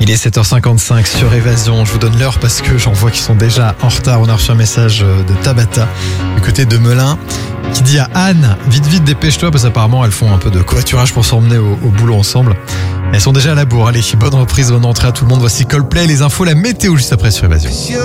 Il est 7h55 sur Évasion. Je vous donne l'heure parce que j'en vois qui sont déjà en retard. On a reçu un message de Tabata du côté de Melun qui dit à Anne, vite, dépêche-toi parce qu'apparemment elles font un peu de covoiturage pour s'emmener au boulot ensemble. Elles sont déjà à la bourre. Allez, bonne reprise, bonne entrée à tout le monde. Voici Coldplay, les infos, la météo juste après sur Évasion.